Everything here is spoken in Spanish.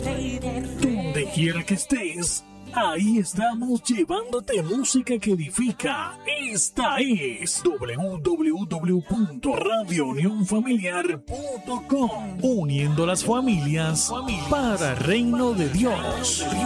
Donde quiera que estés, ahí estamos llevándote música que edifica. Esta es www.radiounionfamiliar.com, uniendo las familias para el reino de Dios.